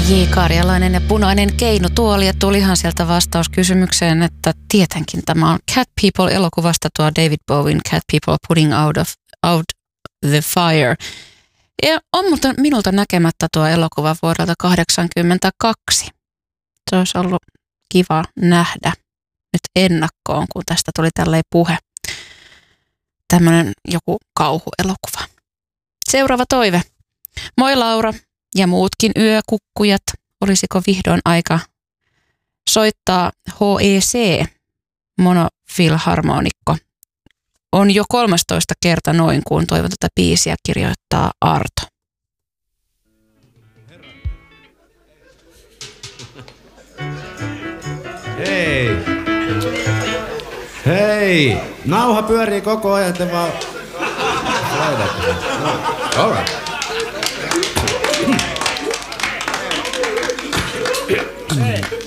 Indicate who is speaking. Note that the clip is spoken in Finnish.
Speaker 1: J. Karjalainen ja Punainen keinutuoli, ja tulihan sieltä vastaus kysymykseen, että tietenkin tämä on Cat People-elokuvasta tuo David Bowen Cat People Putting Out the Fire. Ja on minulta näkemättä tuo elokuva vuodelta 1982. Se olisi ollut kiva nähdä nyt ennakkoon, kun tästä tuli tälleen puhe. Tämmöinen joku kauhuelokuva. Seuraava toive. Moi Laura ja muutkin yökukkujat. Olisiko vihdoin aika soittaa HEC, monofilharmonikko? On jo 13 kerta noin, kun toivon tätä biisiä kirjoittaa Arto.
Speaker 2: Hei! Hei! Nauha pyörii koko ajan, te vaan laitatte. No, all right. Hey.